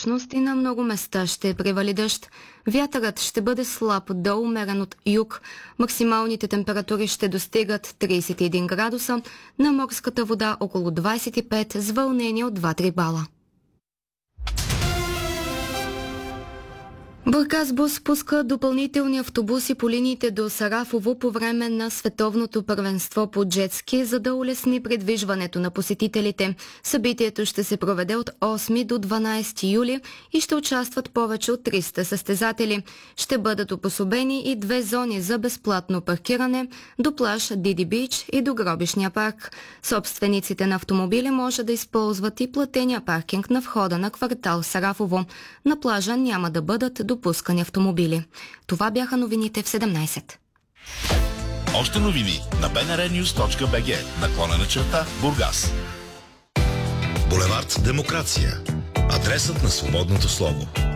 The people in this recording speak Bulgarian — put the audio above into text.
облачност и на много места ще превали дъжд. Вятърът ще бъде слаб до умерен от юг. Максималните температури ще достигат 31 градуса, на морската вода около 25 с вълнение от 2-3 бала. Бургасбус пуска допълнителни автобуси по линиите до Сарафово по време на световното първенство по джетски, за да улесни придвижването на посетителите. Събитието ще се проведе от 8 до 12 юли и ще участват повече от 300 състезатели. Ще бъдат обособени и 2 зони за безплатно паркиране до плаж Диди Бич и до гробишния парк. Собствениците на автомобили може да използват и платения паркинг на входа на квартал Сарафово. На плажа няма да бъдат допускани автомобили. Това бяха новините в 17. Още новини на bnrnews.bg Бургас. Булевард Демокрация. Адресът на свободното слово.